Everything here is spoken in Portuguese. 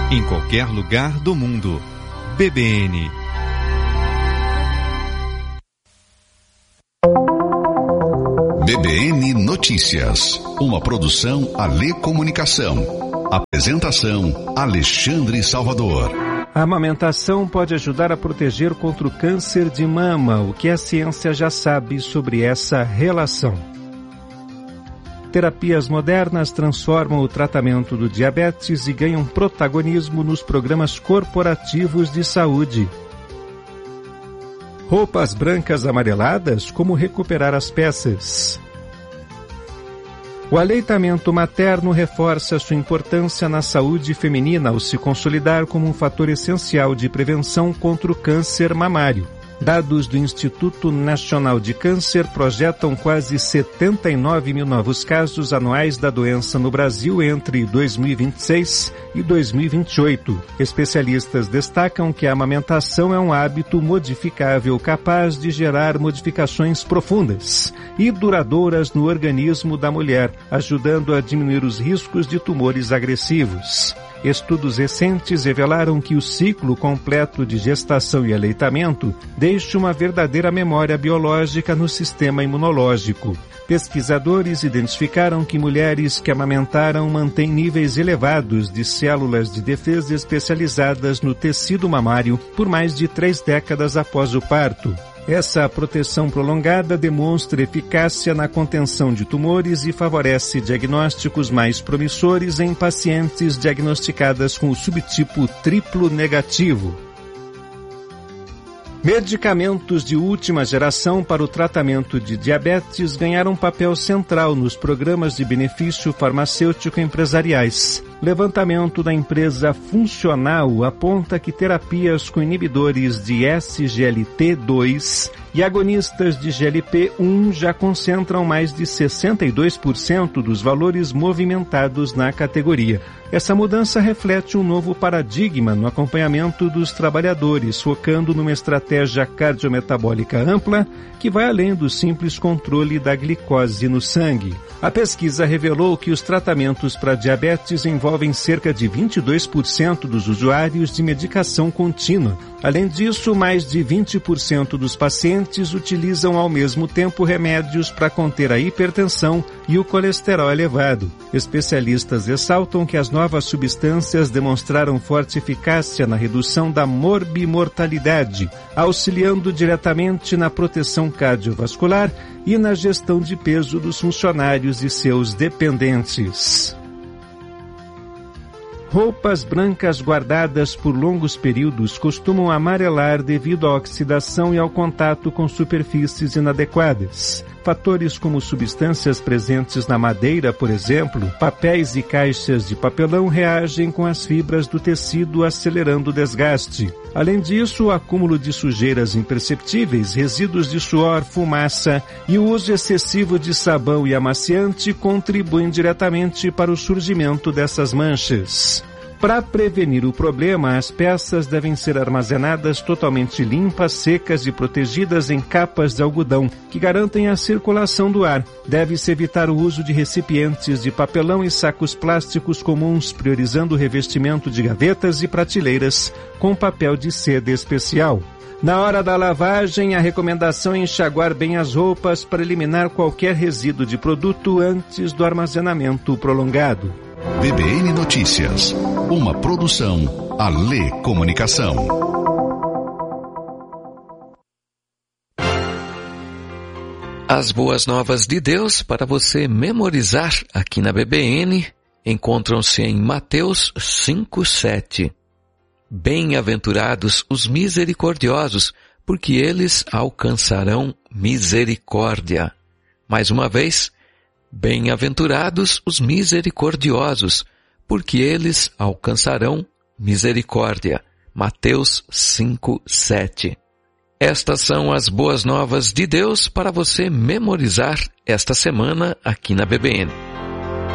Em qualquer lugar do mundo. BBN. BBN Notícias. Uma produção Alê Comunicação. Apresentação Alexandre Salvador. A amamentação pode ajudar a proteger contra o câncer de mama. O que a ciência já sabe sobre essa relação? Terapias modernas transformam o tratamento do diabetes e ganham protagonismo nos programas corporativos de saúde. Roupas brancas amareladas, como recuperar as peças? O aleitamento materno reforça sua importância na saúde feminina ao se consolidar como um fator essencial de prevenção contra o câncer mamário. Dados do Instituto Nacional de Câncer projetam quase 79 mil novos casos anuais da doença no Brasil entre 2026 e 2028. Especialistas destacam que a amamentação é um hábito modificável capaz de gerar modificações profundas e duradouras no organismo da mulher, ajudando a diminuir os riscos de tumores agressivos. Estudos recentes revelaram que o ciclo completo de gestação e aleitamento deixa uma verdadeira memória biológica no sistema imunológico. Pesquisadores identificaram que mulheres que amamentaram mantêm níveis elevados de células de defesa especializadas no tecido mamário por mais de 3 décadas após o parto. Essa proteção prolongada demonstra eficácia na contenção de tumores e favorece diagnósticos mais promissores em pacientes diagnosticadas com o subtipo triplo negativo. Medicamentos de última geração para o tratamento de diabetes ganharam papel central nos programas de benefício farmacêutico empresariais. Levantamento da empresa Funcional aponta que terapias com inibidores de SGLT2 e agonistas de GLP-1 já concentram mais de 62% dos valores movimentados na categoria. Essa mudança reflete um novo paradigma no acompanhamento dos trabalhadores, focando numa estratégia cardiometabólica ampla que vai além do simples controle da glicose no sangue. A pesquisa revelou que os tratamentos para diabetes envolvem cerca de 22% dos usuários de medicação contínua. Além disso, mais de 20% dos pacientes utilizam ao mesmo tempo remédios para conter a hipertensão e o colesterol elevado. Especialistas ressaltam que as novas substâncias demonstraram forte eficácia na redução da morbimortalidade, auxiliando diretamente na proteção cardiovascular e na gestão de peso dos funcionários e seus dependentes. Roupas brancas guardadas por longos períodos costumam amarelar devido à oxidação e ao contato com superfícies inadequadas. Fatores como substâncias presentes na madeira, por exemplo, papéis e caixas de papelão reagem com as fibras do tecido, acelerando o desgaste. Além disso, o acúmulo de sujeiras imperceptíveis, resíduos de suor, fumaça e o uso excessivo de sabão e amaciante contribuem diretamente para o surgimento dessas manchas. Para prevenir o problema, as peças devem ser armazenadas totalmente limpas, secas e protegidas em capas de algodão, que garantem a circulação do ar. Deve-se evitar o uso de recipientes de papelão e sacos plásticos comuns, priorizando o revestimento de gavetas e prateleiras com papel de seda especial. Na hora da lavagem, a recomendação é enxaguar bem as roupas para eliminar qualquer resíduo de produto antes do armazenamento prolongado. BBN Notícias, uma produção Alê Comunicação. As boas novas de Deus para você memorizar aqui na BBN encontram-se em Mateus 5:7. Bem-aventurados os misericordiosos, porque eles alcançarão misericórdia. Mais uma vez, bem-aventurados os misericordiosos, porque eles alcançarão misericórdia. Mateus 5:7. Estas são as boas novas de Deus para você memorizar esta semana aqui na BBN.